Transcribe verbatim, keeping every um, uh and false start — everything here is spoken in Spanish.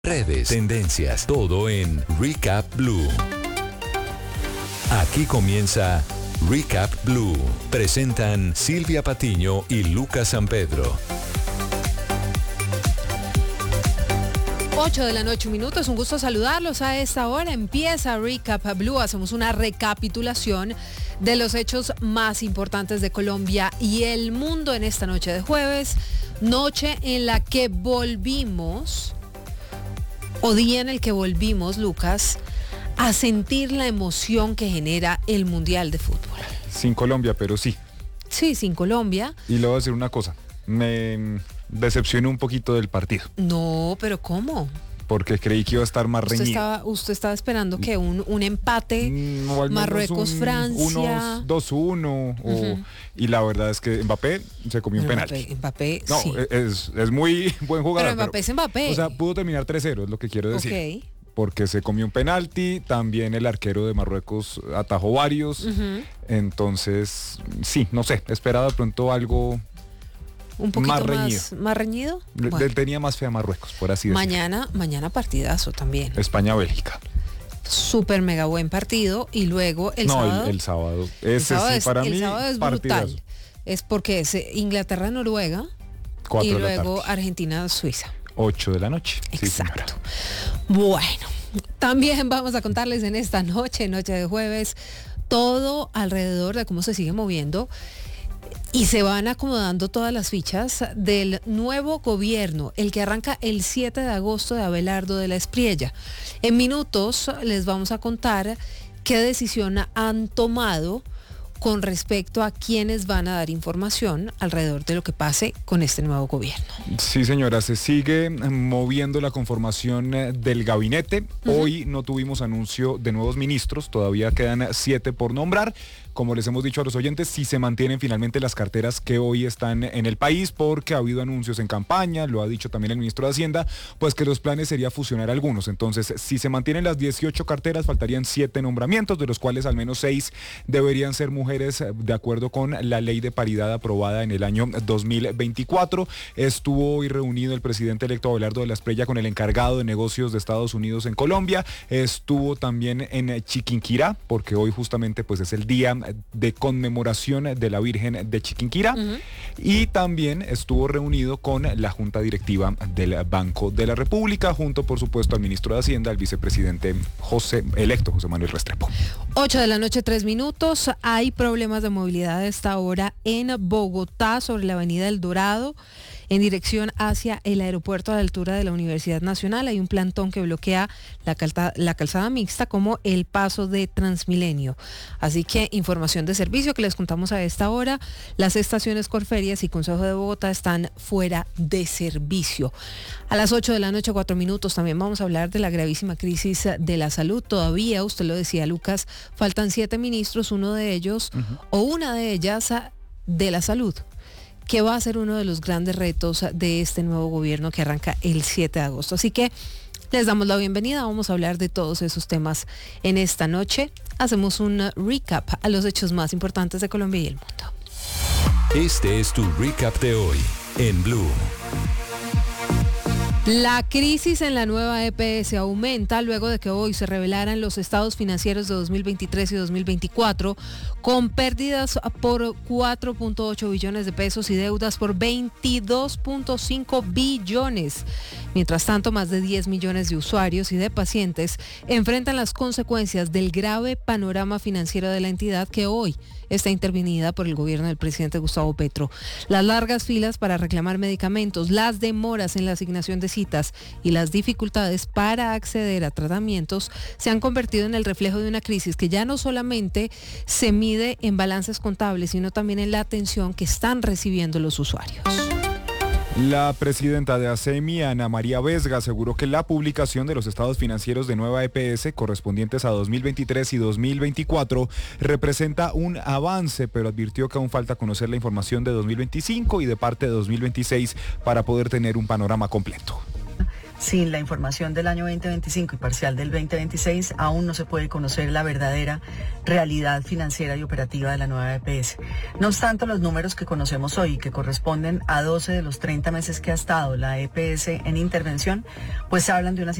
redes, tendencias, todo en Recap Blue. Aquí comienza Recap Blue. Presentan Silvia Patiño y Lucas San Pedro. ocho de la noche, minutos. Un gusto saludarlos a esta hora. Empieza Recap Blue. Hacemos una recapitulación de los hechos más importantes de Colombia y el mundo en esta noche de jueves. Noche en la que volvimos, o día en el que volvimos, Lucas, a sentir la emoción que genera el Mundial de Fútbol. Sin Colombia, pero sí. Sí, sin Colombia. Y le voy a decir una cosa. Me decepcioné un poquito del partido. No, pero ¿cómo? Porque creí que iba a estar más Usted reñido. estaba, usted estaba esperando que un, un empate, No, Marruecos, un, Francia. Unos dos uno. Uh-huh. Y la verdad es que Mbappé se comió un penalti. Mbappé, Mbappé, No, sí. es, es muy buen jugador. Pero Mbappé es Mbappé. O sea, pudo terminar tres cero, es lo que quiero decir. Ok. Porque se comió un penalti, también el arquero de Marruecos atajó varios. Uh-huh. Entonces, sí, no sé, esperaba de pronto algo Un poquito más más reñido. más, más reñido. Le, Bueno, le tenía más fe a Marruecos, por así decirlo. mañana, mañana partidazo también. España-Bélgica. Súper mega buen partido. Y luego el no, sábado. el, el sábado. el Ese sábado sí, es, para el mí, sábado es partidazo. brutal. Es porque es Inglaterra-Noruega Cuatro y de la luego tarde. Argentina-Suiza. Ocho de la noche. Sí, señora. Exacto. Bueno, también vamos a contarles en esta noche, noche de jueves, todo alrededor de cómo se sigue moviendo y se van acomodando todas las fichas del nuevo gobierno, el que arranca el siete de agosto de Abelardo de la Espriella. En minutos les vamos a contar qué decisión han tomado con respecto a quienes van a dar información alrededor de lo que pase con este nuevo gobierno. Sí, señora, se sigue moviendo la conformación eh, del gabinete. Uh-huh. Hoy no tuvimos anuncio de nuevos ministros, todavía quedan siete por nombrar. Como les hemos dicho a los oyentes, sí se mantienen finalmente las carteras que hoy están en el país, porque ha habido anuncios en campaña, lo ha dicho también el ministro de Hacienda, pues que los planes sería fusionar algunos. Entonces, si se mantienen las dieciocho carteras, faltarían siete nombramientos, de los cuales al menos seis deberían ser mujeres, de acuerdo con la ley de paridad aprobada en el año dos mil veinticuatro. Estuvo hoy reunido el presidente electo Abelardo de la Espriella con el encargado de negocios de Estados Unidos en Colombia. Estuvo también en Chiquinquirá, porque hoy justamente pues es el día de conmemoración de la Virgen de Chiquinquirá. Uh-huh. Y también estuvo reunido con la Junta Directiva del Banco de la República, junto por supuesto al ministro de Hacienda, al vicepresidente José, electo José Manuel Restrepo. ocho de la noche, tres minutos. Hay problemas de movilidad a esta hora en Bogotá, sobre la avenida El Dorado, en dirección hacia el aeropuerto a la altura de la Universidad Nacional. Hay un plantón que bloquea la, calta, la calzada mixta como el paso de Transmilenio. Así que información de servicio que les contamos a esta hora. Las estaciones Corferias y Consejo de Bogotá están fuera de servicio. A las ocho de la noche, cuatro minutos, también vamos a hablar de la gravísima crisis de la salud. Todavía, usted lo decía, Lucas, faltan siete ministros, uno de ellos uh-huh. o una de ellas de la salud, que va a ser uno de los grandes retos de este nuevo gobierno que arranca el siete de agosto. Así que les damos la bienvenida, vamos a hablar de todos esos temas en esta noche. Hacemos un recap a los hechos más importantes de Colombia y el mundo. Este es tu recap de hoy en Blue. La crisis en la nueva E P S aumenta luego de que hoy se revelaran los estados financieros de dos mil veintitrés y dos mil veinticuatro con pérdidas por cuatro punto ocho billones de pesos y deudas por veintidós punto cinco billones. Mientras tanto, más de diez millones de usuarios y de pacientes enfrentan las consecuencias del grave panorama financiero de la entidad, que hoy está intervenida por el gobierno del presidente Gustavo Petro. Las largas filas para reclamar medicamentos, las demoras en la asignación de citas y las dificultades para acceder a tratamientos se han convertido en el reflejo de una crisis que ya no solamente se mide en balances contables, sino también en la atención que están recibiendo los usuarios. La presidenta de ASEMI, Ana María Vesga, aseguró que la publicación de los estados financieros de nueva E P S correspondientes a dos mil veintitrés y dos mil veinticuatro representa un avance, pero advirtió que aún falta conocer la información de dos mil veinticinco y de parte de dos mil veintiséis para poder tener un panorama completo. sin la información del año veinte veinticinco y parcial del veinte veintiséis, aún no se puede conocer la verdadera realidad financiera y operativa de la nueva E P S. No obstante, los números que conocemos hoy, que corresponden a doce de los treinta meses que ha estado la E P S en intervención, pues hablan de una